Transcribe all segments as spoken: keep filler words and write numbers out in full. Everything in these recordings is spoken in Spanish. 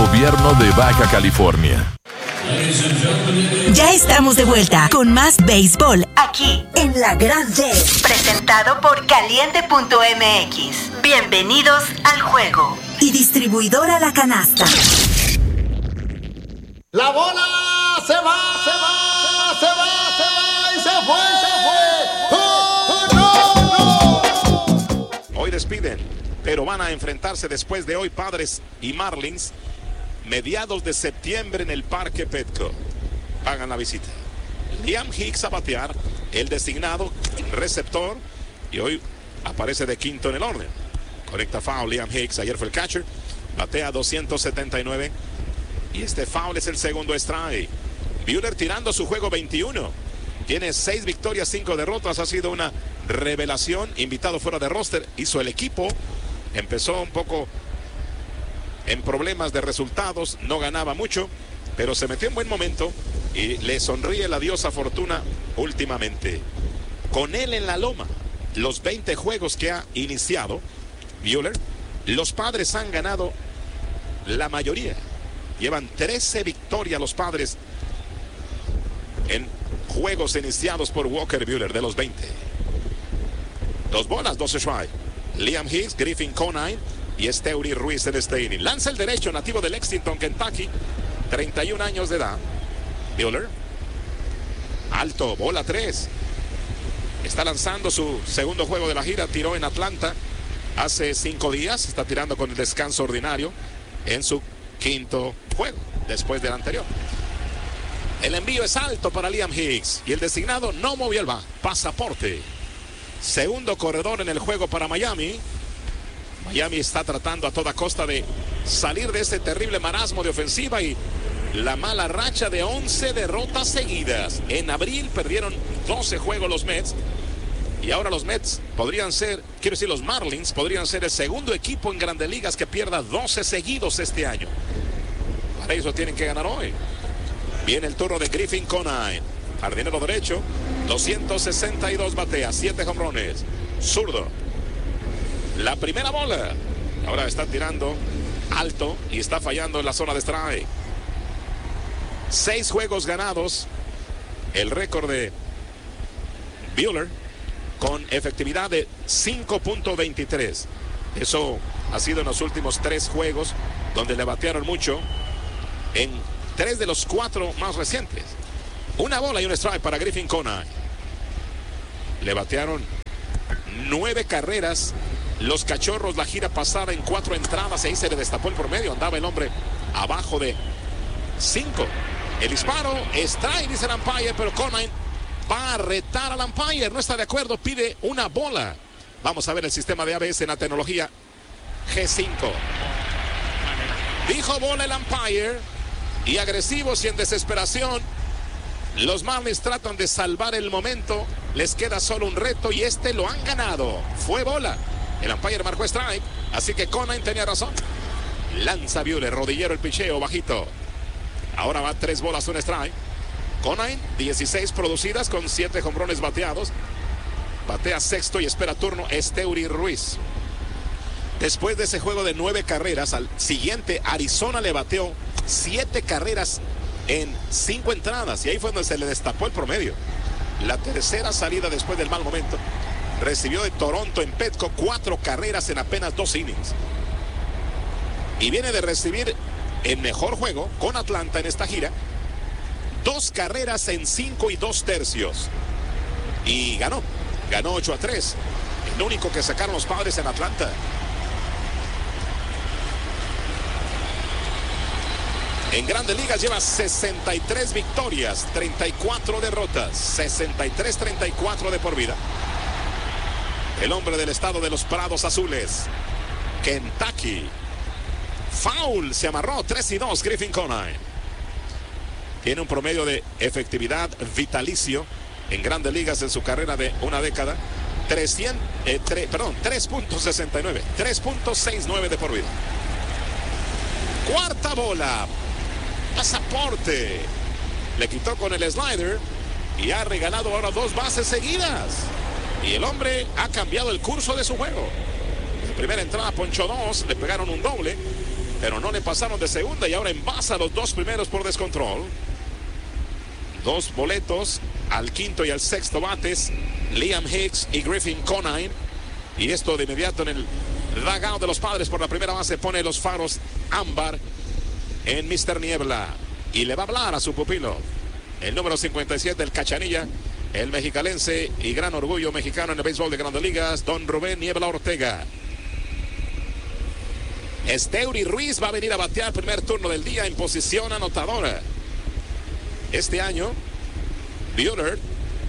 Gobierno de Baja California. Ya estamos de vuelta con más béisbol aquí en La Gran D, presentado por Caliente punto M X. Bienvenidos al juego. Y distribuidora La Canasta. La bola se va, se va, se va, se va y se fue, se fue. ¡Oh, no, no! Hoy despiden, pero van a enfrentarse después de hoy Padres y Marlins, mediados de septiembre en el Parque Petco. Hagan la visita. Liam Hicks a batear, el designado receptor, y hoy aparece de quinto en el orden. Conecta foul Liam Hicks, ayer fue el catcher, batea doscientos setenta y nueve, y este foul es el segundo strike. Buehler tirando su juego veintiuno, tiene seis victorias, cinco derrotas, ha sido una revelación, invitado fuera de roster, hizo el equipo, empezó un poco en problemas de resultados, no ganaba mucho, pero se metió en buen momento y le sonríe la diosa fortuna últimamente. Con él en la loma, los veinte juegos que ha iniciado Buehler, los Padres han ganado la mayoría. Llevan trece victorias los Padres en juegos iniciados por Walker Buehler de los veinte. Dos bolas, dos strikes. Liam Hicks, Griffin Conine y Esteury Ruiz en este inning. Lanza el derecho, nativo de Lexington, Kentucky, treinta y un años de edad. Buehler, alto, bola tres. Está lanzando su segundo juego de la gira. Tiró en Atlanta hace cinco días. Está tirando con el descanso ordinario en su quinto juego después del anterior. El envío es alto para Liam Hicks y el designado no movió el bat. Pasaporte. Segundo corredor en el juego para Miami. Miami está tratando a toda costa de salir de ese terrible marasmo de ofensiva y la mala racha de once derrotas seguidas. En abril perdieron doce juegos los Mets. Y ahora los Mets podrían ser, quiero decir los Marlins, podrían ser el segundo equipo en Grandes Ligas que pierda doce seguidos este año. Para eso tienen que ganar hoy. Viene el turno de Griffin Conine. Jardinero derecho, doscientos sesenta y dos batea, siete jonrones. Zurdo. La primera bola. Ahora está tirando alto y está fallando en la zona de strike. Seis juegos ganados. El récord de Buehler con efectividad de cinco punto veintitrés. Eso ha sido en los últimos tres juegos donde le batearon mucho en tres de los cuatro más recientes. Una bola y un strike para Griffin Conine. Le batearon nueve carreras los Cachorros la gira pasada en cuatro entradas. Ahí se le destapó el promedio. Andaba el hombre abajo de cinco. El disparo, strike, dice el umpire, pero Conine va a retar al umpire. No está de acuerdo, pide una bola. Vamos a ver el sistema de A B S en la tecnología G cinco. Dijo bola el umpire. Y agresivos y en desesperación, los Marlins tratan de salvar el momento. Les queda solo un reto y este lo han ganado. Fue bola. El umpire marcó strike, así que Conine tenía razón. Lanza Buehler, rodillero el picheo, bajito. Ahora va tres bolas, un strike. Conine, dieciséis producidas con siete jonrones bateados. Batea sexto y espera turno Esteury Ruiz. Después de ese juego de nueve carreras, al siguiente Arizona le bateó siete carreras en cinco entradas. Y ahí fue donde se le destapó el promedio. La tercera salida después del mal momento. Recibió de Toronto en Petco cuatro carreras en apenas dos innings. Y viene de recibir el mejor juego con Atlanta en esta gira. Dos carreras en cinco y dos tercios. Y ganó. Ganó ocho a tres. El único que sacaron los Padres en Atlanta. En Grandes Ligas lleva sesenta y tres victorias, treinta y cuatro derrotas. sesenta y tres treinta y cuatro de por vida. El hombre del estado de los Prados Azules, Kentucky. Foul, se amarró, tres y dos Griffin Conine. Tiene un promedio de efectividad vitalicio en Grandes Ligas en su carrera de una década. trescientos, eh, tre, perdón, tres punto sesenta y nueve, tres punto sesenta y nueve de por vida. Cuarta bola. Pasaporte. Le quitó con el slider y ha regalado ahora dos bases seguidas. Y el hombre ha cambiado el curso de su juego. En primera entrada ponchó dos, le pegaron un doble. pero no le pasaron de segunda y ahora envasa los dos primeros por descontrol. Dos boletos al quinto y al sexto bates, Liam Hicks y Griffin Conine. Y esto de inmediato en el dugout de los Padres por la primera base pone los faros ámbar en mister Niebla. Y le va a hablar a su pupilo, el número cincuenta y siete, el Cachanilla, el mexicalense y gran orgullo mexicano en el béisbol de Grandes Ligas, don Rubén Niebla Ortega. Esteury Ruiz va a venir a batear primer turno del día en posición anotadora. Este año, Buehler,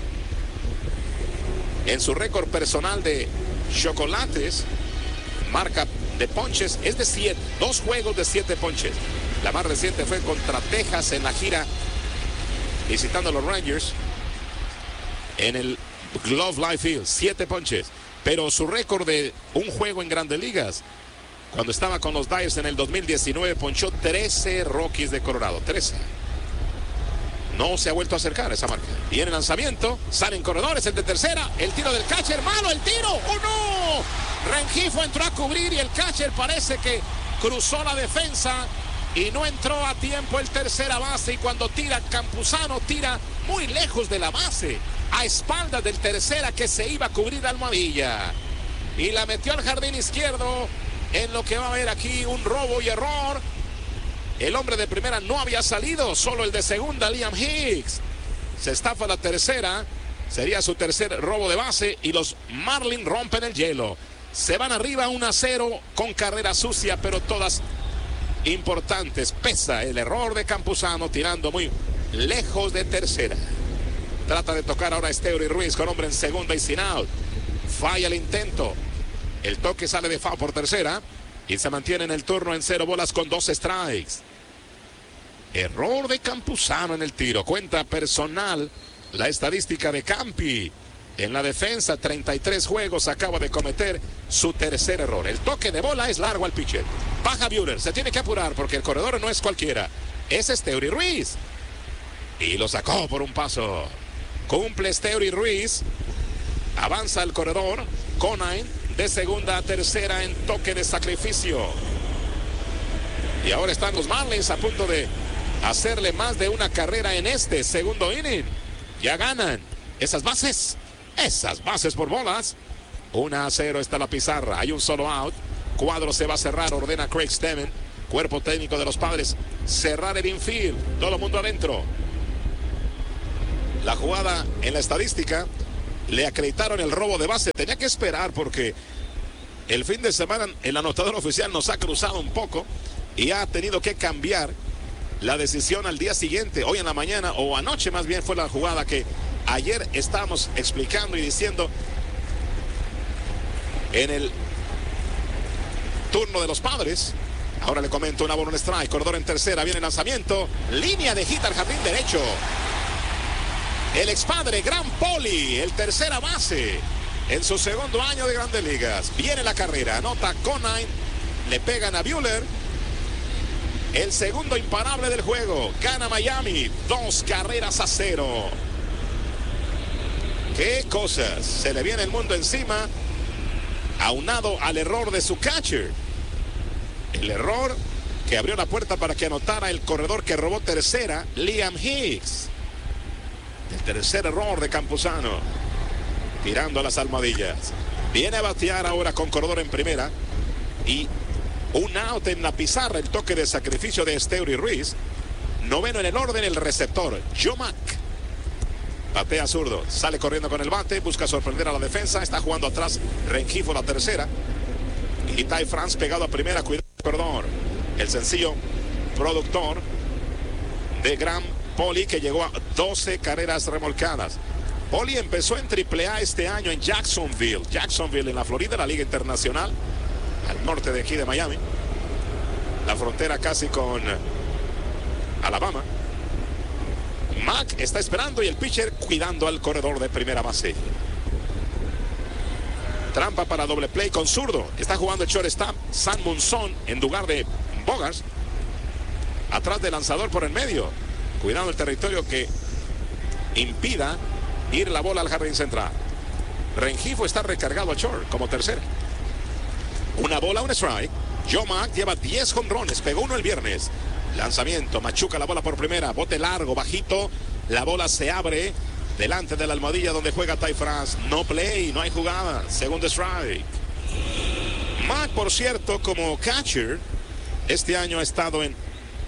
en su récord personal de chocolates, marca de ponches es de siete, dos juegos de siete ponches. La más reciente fue contra Texas en la gira visitando a los Rangers en el Glove Life Field, siete ponches. Pero su récord de un juego en Grandes Ligas, cuando estaba con los Dyers en el dos mil diecinueve, ponchó trece Rockies de Colorado, trece. No se ha vuelto a acercar a esa marca. Viene el lanzamiento, salen corredores, el de tercera, el tiro del catcher, malo el tiro, ¡oh no! Rengifo entró a cubrir y el catcher parece que cruzó la defensa y no entró a tiempo el tercera base, y cuando tira Campuzano tira muy lejos de la base, a espaldas del tercera que se iba a cubrir a Almohadilla, y la metió al jardín izquierdo, en lo que va a haber aquí un robo y error. El hombre de primera no había salido, solo el de segunda, Liam Hicks. Se estafa la tercera, sería su tercer robo de base y los Marlins rompen el hielo. Se van arriba uno a cero con carrera sucia, pero todas importantes. Pesa el error de Campuzano tirando muy lejos de tercera. Trata de tocar ahora Esteury Ruiz con hombre en segunda y sin out. Falla el intento. El toque sale de foul por tercera y se mantiene en el turno en cero bolas con dos strikes. Error de Campuzano en el tiro. Cuenta personal la estadística de Campi. En la defensa, treinta y tres juegos, acaba de cometer su tercer error. El toque de bola es largo al pitcher. Baja Buehler, se tiene que apurar porque el corredor no es cualquiera. Es Esteury Ruiz. Y lo sacó por un paso. Cumple Esteury Ruiz. Avanza el corredor. Conine de segunda a tercera en toque de sacrificio. Y ahora están los Marlins a punto de hacerle más de una carrera en este segundo inning. Ya ganan esas bases. Esas bases por bolas. uno a cero está la pizarra. Hay un solo out. Cuadro se va a cerrar. Ordena Craig Stemmen, cuerpo técnico de los Padres, cerrar el infield. Todo el mundo adentro. La jugada en la estadística le acreditaron el robo de base. Tenía que esperar porque el fin de semana el anotador oficial nos ha cruzado un poco y ha tenido que cambiar la decisión al día siguiente. Hoy en la mañana, o anoche más bien, fue la jugada que ayer estábamos explicando y diciendo en el turno de los Padres. Ahora le comento: una bola, un strike, corredor en tercera, viene el lanzamiento, línea de hit al jardín derecho. El expadre Gran Poli, el tercera base en su segundo año de Grandes Ligas. Viene la carrera, anota Conine, le pegan a Buehler. El segundo imparable del juego. Gana Miami, dos carreras a cero. Qué cosas, se le viene el mundo encima, aunado al error de su catcher. El error que abrió la puerta para que anotara el corredor que robó tercera, Liam Hicks. El tercer error de Campuzano, tirando a las almohadillas. Viene a batear ahora con corredor en primera y un out en la pizarra. El toque de sacrificio de Esteury Ruiz. Noveno en el orden, el receptor Joe Mack. Batea zurdo, sale corriendo con el bate, busca sorprender a la defensa. Está jugando atrás Rengifo, la tercera. Y Ty France pegado a primera, cuidado, perdón. El sencillo productor de Gran Poli, que llegó a doce carreras remolcadas. Poli empezó en triple A este año en Jacksonville. Jacksonville en la Florida, la Liga Internacional, al norte de aquí de Miami. La frontera casi con Alabama. Mack está esperando y el pitcher cuidando al corredor de primera base. Trampa para doble play con zurdo. Está jugando el shortstop Sam Monzón en lugar de Bogaerts. Atrás del lanzador por el medio. Cuidando el territorio que impida ir la bola al jardín central. Rengifo está recargado a short como tercera. Una bola, un strike. Joe Mack lleva diez jonrones, pegó uno el viernes. Lanzamiento, machuca la bola por primera, bote largo, bajito. La bola se abre delante de la almohadilla donde juega Ty France. No play, no hay jugada. Segundo strike. Mack, por cierto, como catcher, este año ha estado en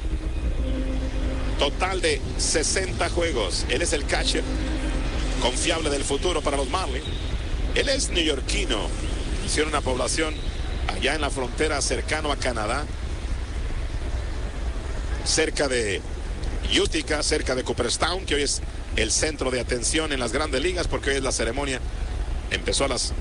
total de sesenta juegos. Él es el catcher confiable del futuro para los Marlins. Él es neoyorquino. Hicieron una población allá en la frontera cercano a Canadá, cerca de Utica, cerca de Cooperstown, que hoy es el centro de atención en las grandes ligas, porque hoy es la ceremonia. Empezó a las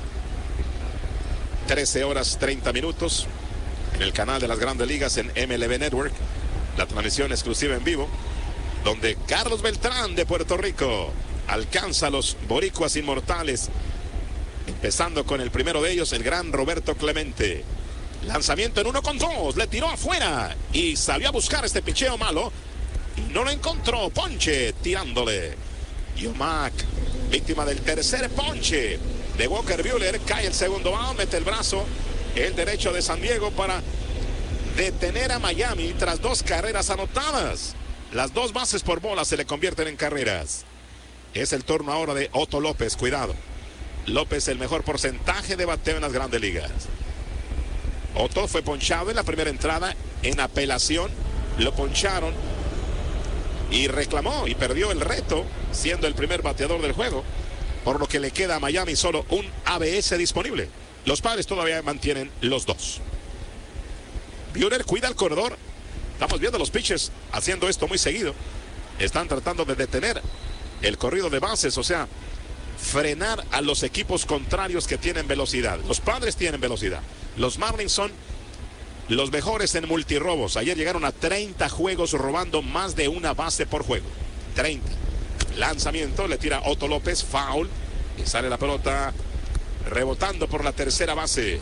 trece horas treinta minutos en el canal de las grandes ligas en M L B Network, la transmisión exclusiva en vivo, donde Carlos Beltrán de Puerto Rico alcanza a los boricuas inmortales, empezando con el primero de ellos, el gran Roberto Clemente. Lanzamiento en uno con dos, le tiró afuera y salió a buscar este picheo malo y no lo encontró. Ponche tirándole. Joe Mack, víctima del tercer ponche de Walker Buehler. Cae el segundo out, mete el brazo el derecho de San Diego para detener a Miami tras dos carreras anotadas. Las dos bases por bola se le convierten en carreras. Es el turno ahora de Otto López. Cuidado, López, el mejor porcentaje de bateo en las grandes ligas. Otto fue ponchado en la primera entrada en apelación. Lo poncharon y reclamó y perdió el reto, siendo el primer bateador del juego, por lo que le queda a Miami solo un A B S disponible. Los Padres todavía mantienen los dos. Buehler cuida el corredor. Estamos viendo los pitchers haciendo esto muy seguido. Están tratando de detener el corrido de bases, o sea, frenar a los equipos contrarios que tienen velocidad. Los Padres tienen velocidad. Los Marlins son los mejores en multirrobos. Ayer llegaron a treinta juegos robando más de una base por juego. treinta. Lanzamiento, le tira Otto López, foul, y sale la pelota rebotando por la tercera base.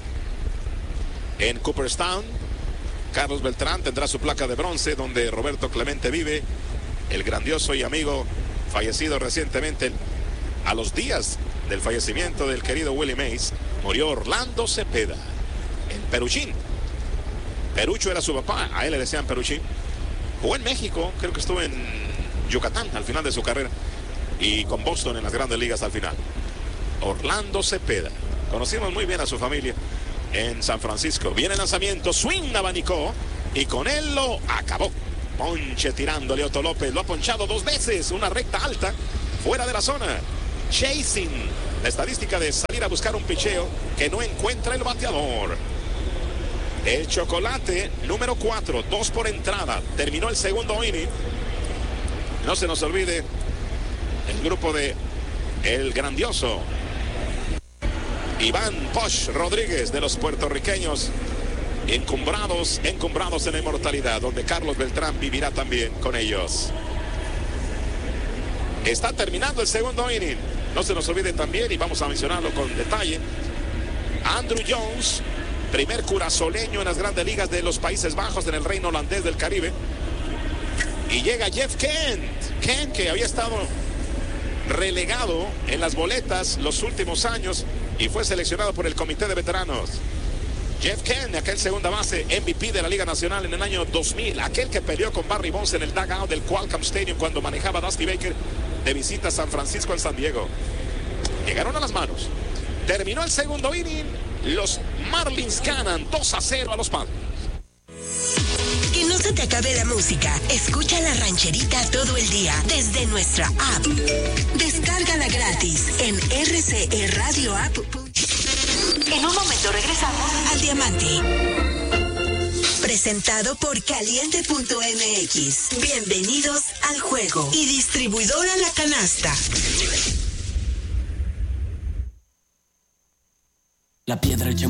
En Cooperstown, Carlos Beltrán tendrá su placa de bronce, donde Roberto Clemente vive, el grandioso y amigo fallecido recientemente. A los días del fallecimiento del querido Willie Mays, murió Orlando Cepeda, el Peruchín. Perucho era su papá, a él le decían Peruchín. Jugó en México, creo que estuvo en Yucatán al final de su carrera, y con Boston en las grandes ligas al final. Orlando Cepeda. Conocimos muy bien a su familia en San Francisco. Viene el lanzamiento, swing, abanicó, y con él lo acabó. Ponche tirándole Otto López, lo ha ponchado dos veces, una recta alta, fuera de la zona. Chasing, la estadística de salir a buscar un picheo que no encuentra el bateador. El chocolate número cuatro, dos por entrada. Terminó el segundo inning. No se nos olvide el grupo de el grandioso Iván Posh Rodríguez, de los puertorriqueños, encumbrados, encumbrados en la inmortalidad, donde Carlos Beltrán vivirá también con ellos. Está terminando el segundo inning. No se nos olvide también, y vamos a mencionarlo con detalle, Andrew Jones, primer curazoleño en las grandes ligas de los Países Bajos, en el reino holandés del Caribe. Y llega Jeff Kent, Kent que había estado relegado en las boletas los últimos años y fue seleccionado por el comité de veteranos. Jeff Kent, aquel segunda base M V P de la Liga Nacional en el año dos mil, aquel que peleó con Barry Bonds en el dugout del Qualcomm Stadium cuando manejaba Dusty Baker de visita a San Francisco en San Diego. Llegaron a las manos. Terminó el segundo inning. Los Marlins ganan dos a cero a los Padres. Que no se te acabe la música. Escucha La Rancherita todo el día desde nuestra app. Descárgala gratis en r c e radio app. En un momento regresamos al Diamante. Presentado por Caliente punto m x. Bienvenidos al juego. Y distribuidora La Canasta. La piedra hecha